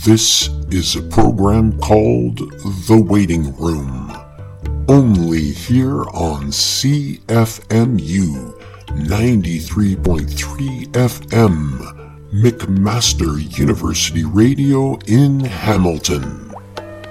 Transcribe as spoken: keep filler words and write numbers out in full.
This is a program called The Waiting Room, only here on C F M U ninety-three point three F M, McMaster University Radio in Hamilton.